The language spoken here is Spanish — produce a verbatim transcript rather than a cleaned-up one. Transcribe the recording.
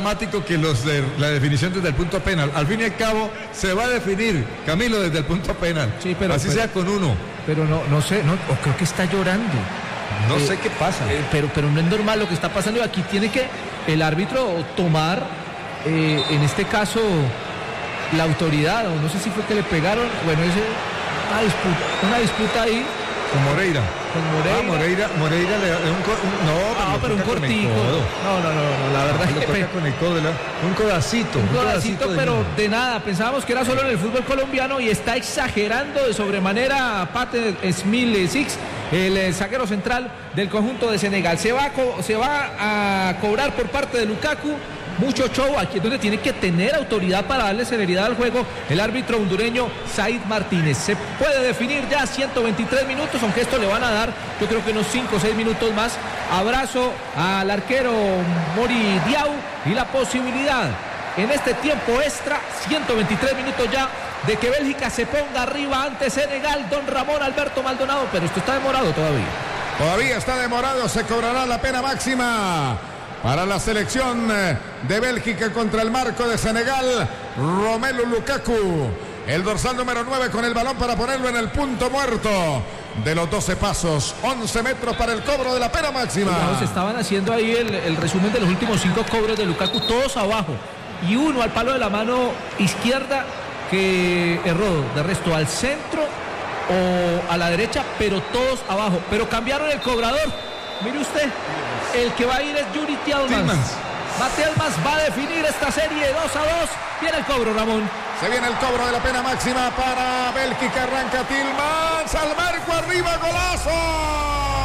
dramático que los de la definición desde el punto penal. Al fin y al cabo se va a definir, Camilo, desde el punto penal. Sí, pero, así pero, sea con uno. Pero no, no sé, no, o creo que está llorando. No eh, sé qué pasa. Eh, pero, pero no es normal lo que está pasando. Aquí tiene que el árbitro tomar, eh, en este caso, la autoridad, o no sé si fue que le pegaron, bueno, es una disputa, una disputa ahí. Con Moreira. Con Moreira. Ah, Moreira, Moreira le da un, un no, pero, ah, pero un cortico. No, no, no, no, la verdad es que con el codo, la, un codacito. Un, un codacito, codacito pero de, de nada. Pensábamos que era solo en el fútbol colombiano y está exagerando de sobremanera Pat Smith Six, el zaguero central del conjunto de Senegal. Se va, a, se va a cobrar por parte de Lukaku. Mucho show, aquí es donde tiene que tener autoridad para darle celeridad al juego el árbitro hondureño Said Martínez. Se puede definir ya ciento veintitrés minutos, aunque esto le van a dar yo creo que unos cinco o seis minutos más. Abrazo al arquero Mori Diaw y la posibilidad en este tiempo extra, ciento veintitrés minutos ya, de que Bélgica se ponga arriba ante Senegal. Don Ramón Alberto Maldonado, pero esto está demorado todavía. Todavía está demorado, se cobrará la pena máxima para la selección de Bélgica contra el marco de Senegal. Romelu Lukaku, el dorsal número nueve, con el balón para ponerlo en el punto muerto de los doce pasos. once metros para el cobro de la pena máxima. Se estaban haciendo ahí el, el resumen de los últimos cinco cobros de Lukaku, todos abajo. Y uno al palo de la mano izquierda que erró. De resto al centro o a la derecha, pero todos abajo. Pero cambiaron el cobrador. Mire usted, el que va a ir es Yuri Tielemans. Tielemans va a definir esta serie dos a dos. Viene el cobro, Ramón. Se viene el cobro de la pena máxima para Bélgica. Arranca Tielemans al marco, arriba, golazo.